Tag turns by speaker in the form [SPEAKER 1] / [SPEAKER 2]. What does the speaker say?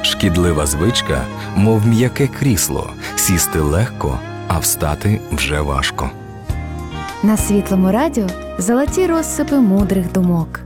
[SPEAKER 1] Шкідлива звичка, мов м'яке крісло, сісти легко, а встати вже важко.
[SPEAKER 2] На Світлому радіо золоті розсипи мудрих думок.